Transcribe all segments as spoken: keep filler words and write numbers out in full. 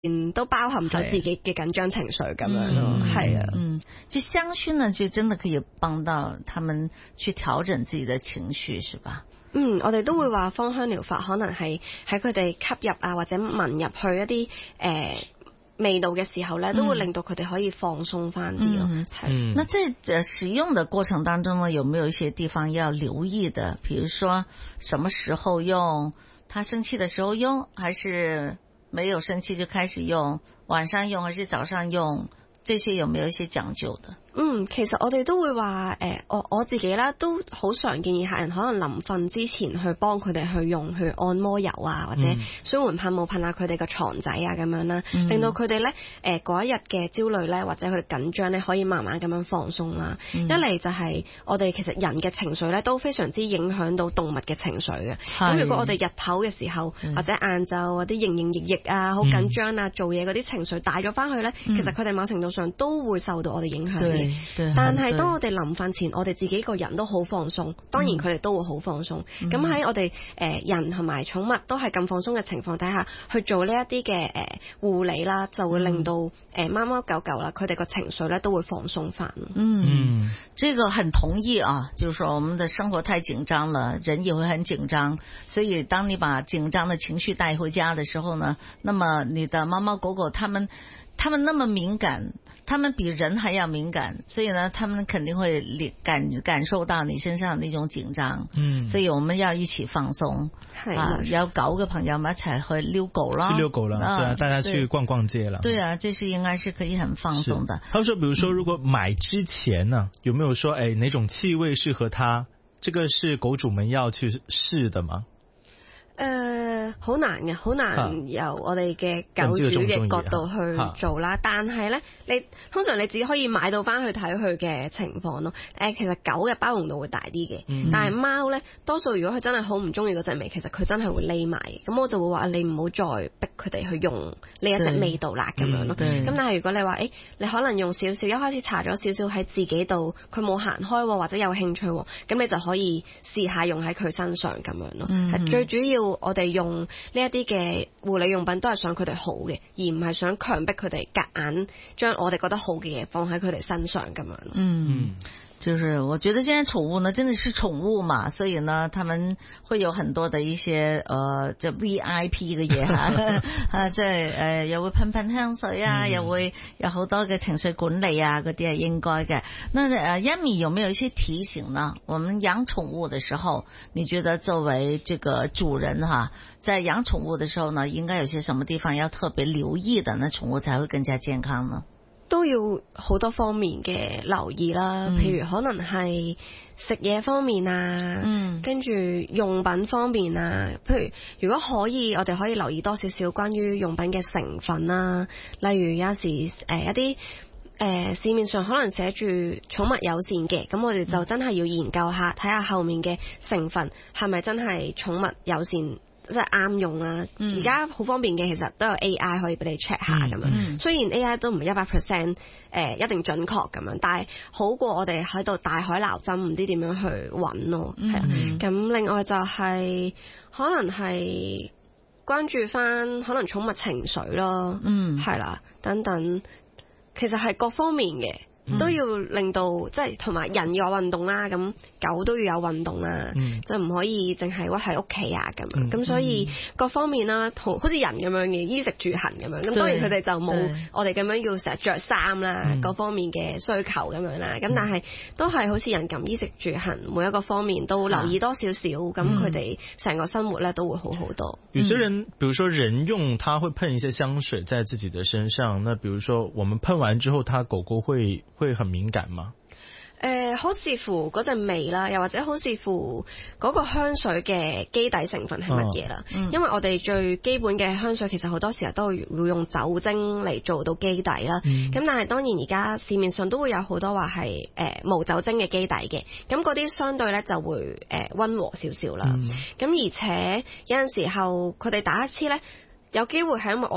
都包含咗自己嘅緊張情緒咁樣咯，係啊， 嗯，就香薰呢，就真的可以幫到他們去調整自己的情緒，是吧？ 嗯，我哋都會話芳香療法可能係喺佢哋吸入啊或者聞入去一啲誒、呃、味道嘅時候咧，都會令到佢哋可以放鬆翻啲咯。係、 嗯，那在使用的過程當中呢，有沒有一些地方要留意的？比如說什麼時候用？他生氣的時候用，還是沒有生氣就開始用？晚上用還是早上用？這些有沒有一些講究的？ 嗯，其實我哋都會話，誒、呃，我我自己啦，都好常建議客人可能臨瞓之前去幫佢哋去用去按摩油啊，或者舒緩噴霧噴下佢哋個床仔啊咁樣啦，嗯、令到佢哋咧，誒嗰一日嘅焦慮咧或者佢哋緊張咧可以慢慢咁樣放鬆啦。嗯、一嚟就係我哋其實人嘅情緒咧都非常之影響到動物嘅情緒嘅。咁如果我哋日頭嘅時候、嗯、或者晏晝嗰啲營營役役啊、好緊張啊、嗯、做嘢嗰啲情緒帶咗翻去咧，嗯、其實佢哋某程度上都會受到我哋影響嘅。但係當我哋臨瞓前，我哋自己個人都好放鬆，當然佢哋都會好放鬆。咁喺、嗯、我哋誒人同埋寵物都係咁放鬆嘅情況底下，去做呢一啲嘅誒護理啦，就會令到誒貓貓狗狗啦，佢哋個情緒咧都會放鬆翻。 嗯，嗯，這個很同意啊，就是說我們的生活太緊張了，人也會很緊張，所以當你把緊張的情緒帶回家的時候呢，那麼你的貓貓狗狗他們他們那麼敏感，他們比人還要敏感，所以呢，他們肯定會感感受到你身上的那種緊張。嗯，所以我們要一起放鬆。係啊，有狗嘅朋友們一齊去遛狗啦， 去遛狗啦，啊對啊，大家去逛逛街啦。 對啊，這是應該是可以很放鬆的。 他說，比如說，如果買之前呢，嗯、有沒有說，誒，哪種氣味適合它？這個是狗主們要去試的嗎？ 誒，好、呃、難嘅，好難由我哋嘅狗主嘅角度去做啦。但係咧，你通常你只可以買到翻去睇佢嘅情況咯。誒、呃，其實狗嘅包容度會大啲嘅，嗯、但係貓咧，多數如果佢真係好唔中意嗰隻味，其實佢真係會匿埋。咁我就會話你唔好再逼佢哋去用呢一隻味道啦，咁樣咯。咁但係如果你話誒，你可能用少少，一開始搽咗少少喺自己度，佢冇行開或者有興趣，咁你就可以試下用喺佢身上咁樣咯。係、嗯、最主要。我哋用呢一啲嘅護理用品都係想佢哋好嘅，而唔係想強迫佢哋夾硬將我哋覺得好嘅嘢放喺佢哋身上咁樣。 嗯，就是我覺得現在寵物呢真的是寵物嘛，所以呢他們會有很多的一些呃就 V I P 嘅嘢吓，啊即係誒又會噴噴香水啊，嗯、又會有好多嘅情緒管理啊嗰啲係應該嘅。那誒 Yami 有沒有一些提醒呢？我們養寵物的時候，你覺得作為這個主人哈，在養寵物的時候呢，應該有些什麼地方要特別留意的，那寵物才會更加健康呢？ 都要好多方面嘅留意啦，嗯、譬如可能係食嘢方面啊，嗯、跟住用品方面啊，譬如如果可以，我哋可以留意多少少關於用品嘅成分啦，例如有時誒、呃、一啲誒、呃、市面上可能寫住寵物友善嘅，咁我哋就真係要研究下，睇下後面嘅成分係咪真係寵物友善。即係啱用啦，而家好方便嘅，其實都有 A I 可以俾你 check 下咁樣。嗯、雖然 A I 都唔係一百 percent 誒一定準確咁樣，但係好過我哋喺度大海撈針，唔知點樣去揾咯。係啊、嗯，咁另外就係、是、可能係關注翻可能寵物情緒咯，嗯，係啦，等等，其實係各方面嘅。都要令到即係同埋人要有運動啦，咁狗都要有運動啦，嗯、就唔可以淨係屈喺屋企啊咁樣。咁、嗯、所以各方面啦，同好似人咁樣嘅衣食住行咁樣。咁當然佢哋就冇我哋咁樣要成日着衫啦，嗯、各方面嘅需求咁樣啦。咁、嗯、但係都係好似人咁衣食住行，每一個方面都留意多少少，咁佢哋成個生活咧都會好好多。 有些人，比如說人用，他會噴一些香水在自己的身上。那比如說我們噴完之後，他狗狗會會很敏感嗎？ 誒、呃，好視乎嗰陣味啦，又或者好視乎嗰個香水嘅基底成分係乜嘢啦。哦嗯、因為我哋最基本嘅香水其實好多時候都會用酒精嚟做到基底啦。咁、嗯、但係當然而家市面上都會有好多話係誒無酒精嘅基底嘅，咁嗰啲相對咧就會誒溫和少少啦。咁、嗯、而且有陣時候佢哋打一次咧，有機會係因為我哋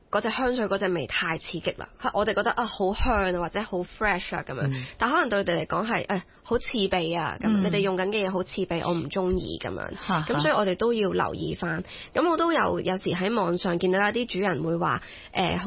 嗰隻香水嗰隻味太刺激啦，我哋覺得啊好香啊或者好 fresh 啊咁樣，嗯、但可能對佢哋嚟講係誒好刺鼻啊咁，嗯、你哋用緊嘅嘢好刺鼻，我唔中意咁樣，咁、嗯、所以我哋都要留意翻。咁我都有有時喺網上見到一啲主人會話誒。呃